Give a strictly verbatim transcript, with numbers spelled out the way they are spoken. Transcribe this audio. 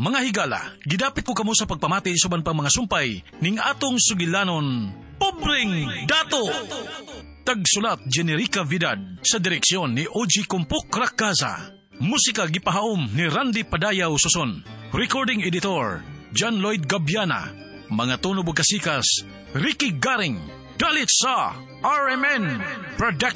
Mga higala, gidapit ko kamo sa pagpamati suban pang mga sumpay ning atong sugilanon, Pobreng Dato! Tagsulat Generica Vidad sa direksyon ni O G Kumpok Rakaza. Musika gipahaom ni Randy Padayaw Suson. Recording editor John Lloyd Gabiana. Mga tunog ug kasikas Ricky Garing. Dalit sa R M N Production.